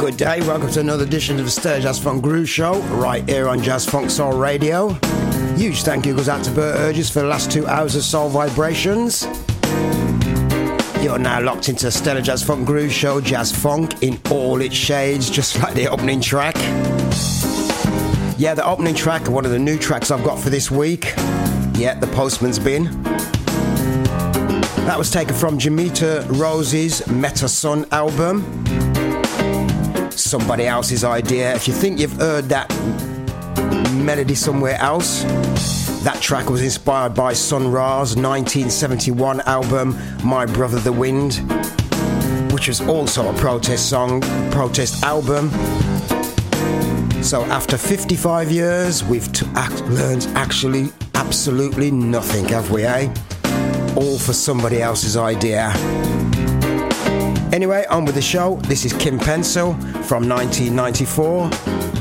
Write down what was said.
Good day, welcome to another edition of the Sterling Jazz Funk Groove Show, right here on Jazz Funk Soul Radio. Huge thank you goes out to Bert Urges for the last 2 hours of Soul Vibrations. You're now locked into the Sterling Jazz Funk Groove Show, Jazz Funk in all its shades, just like the opening track. Yeah, the opening track, one of the new tracks I've got for this week. Yeah, The Postman's Bin. That was taken from Jamita Rose's Meta Sun album. Somebody else's idea. If you think you've heard that melody somewhere else, that track was inspired by Sun Ra's 1971 album My Brother the Wind, which was also a protest song, protest album. So after 55 years, we've learned actually absolutely nothing, have we, eh? All for somebody else's idea. Anyway, on with the show. This is Kim Pencil from 1994.